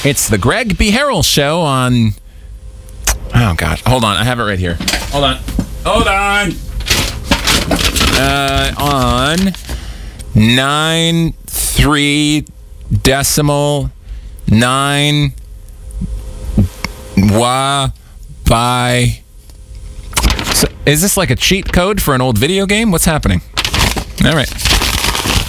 It's the Greg B. Harrell Show on... Oh, God. Hold on. I have it right here. Hold on. On 9.3.9 by... So, is this like a cheat code for an old video game? What's happening? All right.